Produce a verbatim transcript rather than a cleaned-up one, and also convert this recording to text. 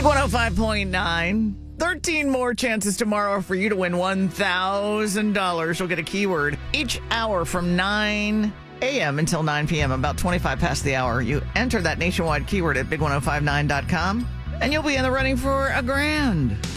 Big one oh five point nine. thirteen more chances tomorrow for you to win one thousand dollars. You'll get a keyword each hour from nine a.m. until nine p.m., about twenty-five past the hour. You enter that nationwide keyword at big ten fifty-nine dot com, and you'll be in the running for a grand.